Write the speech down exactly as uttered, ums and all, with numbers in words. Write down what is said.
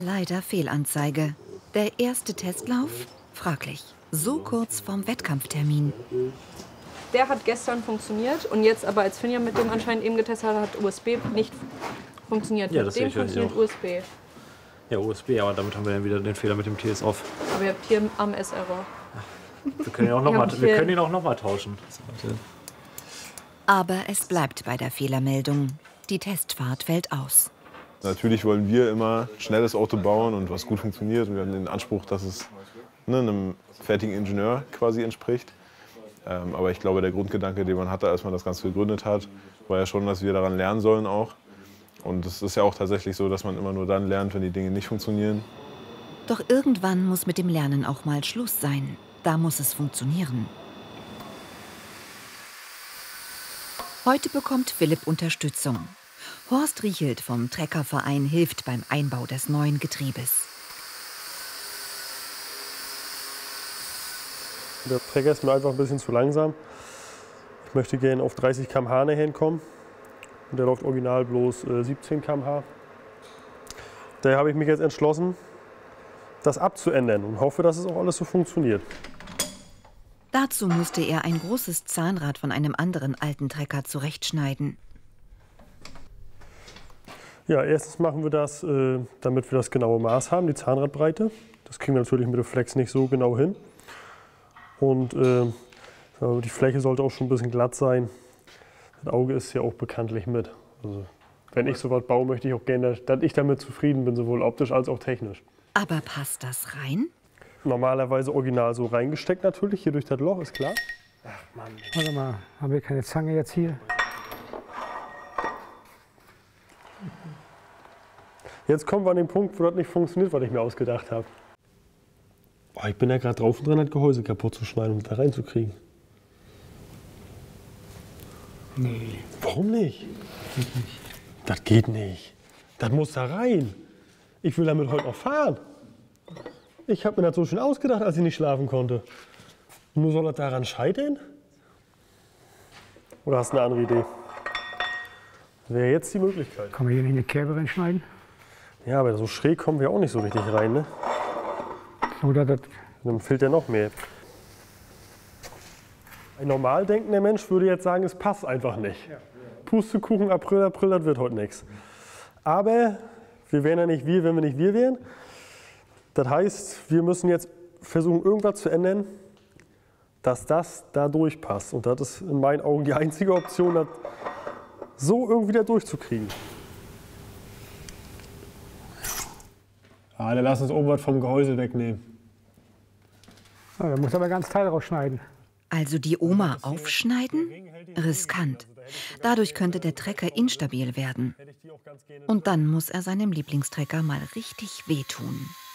Leider Fehlanzeige. Der erste Testlauf? Fraglich. So kurz vorm Wettkampftermin. Der hat gestern funktioniert und jetzt aber, als Finja mit dem anscheinend eben getestet hat, hat U S B nicht funktioniert. Ja, mit das dem sehe ich ja funktioniert auch. U S B. Ja, U S B, aber damit haben wir dann wieder den Fehler mit dem T S off. Aber ihr habt hier am S-Error. Wir können ihn auch noch Wir mal, haben wir hier- können ihn auch noch mal tauschen. Aber es bleibt bei der Fehlermeldung. Die Testfahrt fällt aus. Natürlich wollen wir immer ein schnelles Auto bauen und was gut funktioniert. Und wir haben den Anspruch, dass es ne, einem fertigen Ingenieur quasi entspricht. Ähm, aber ich glaube, der Grundgedanke, den man hatte, als man das Ganze gegründet hat, war ja schon, dass wir daran lernen sollen auch. Und es ist ja auch tatsächlich so, dass man immer nur dann lernt, wenn die Dinge nicht funktionieren. Doch irgendwann muss mit dem Lernen auch mal Schluss sein. Da muss es funktionieren. Heute bekommt Philipp Unterstützung. Horst Riechelt vom Treckerverein hilft beim Einbau des neuen Getriebes. Der Trecker ist mir einfach ein bisschen zu langsam. Ich möchte gerne auf dreißig Kilometer pro Stunde nachher hinkommen. Und der läuft original bloß äh, siebzehn Kilometer pro Stunde. Daher habe ich mich jetzt entschlossen, das abzuändern und hoffe, dass es auch alles so funktioniert. Dazu musste er ein großes Zahnrad von einem anderen alten Trecker zurechtschneiden. Ja, erstens machen wir das, äh, damit wir das genaue Maß haben, die Zahnradbreite. Das kriegen wir natürlich mit dem Flex nicht so genau hin. Und äh, die Fläche sollte auch schon ein bisschen glatt sein. Das Auge ist ja auch bekanntlich mit. Also, wenn ich sowas baue, möchte ich auch gerne, dass ich damit zufrieden bin, sowohl optisch als auch technisch. Aber passt das rein? Normalerweise original so reingesteckt natürlich, hier durch das Loch, ist klar. Ach Mann. Warte mal, haben wir keine Zange jetzt hier? Jetzt kommen wir an den Punkt, wo das nicht funktioniert, was ich mir ausgedacht habe. Oh, ich bin ja gerade drauf und dran, das Gehäuse kaputt zu schneiden, um da reinzukriegen. Nee, Warum nicht? geht nicht. Das geht nicht. Das muss da rein. Ich will damit heute noch fahren. Ich habe mir das so schön ausgedacht, als ich nicht schlafen konnte. Nur soll das daran scheitern? Oder hast du eine andere Idee? Wäre jetzt die Möglichkeit. Kann man hier nicht eine Kerbe reinschneiden? Ja, aber so schräg kommen wir auch nicht so richtig rein, ne? Oder das, Dann fehlt ja noch mehr. Ein normal denkender Mensch würde jetzt sagen, es passt einfach nicht. Pustekuchen, April, April, das wird heute nichts. Aber wir wären ja nicht wir, wenn wir nicht wir wären. Das heißt, wir müssen jetzt versuchen, irgendwas zu ändern, dass das da durchpasst. Und das ist in meinen Augen die einzige Option, das so irgendwie da durchzukriegen. Ja, dann lass uns oben was vom Gehäuse wegnehmen. ja, da muss aber ganz Teil rausschneiden. Also die Oma aufschneiden? Riskant. Dadurch könnte der Trecker instabil werden. Und dann muss er seinem Lieblingstrecker mal richtig wehtun.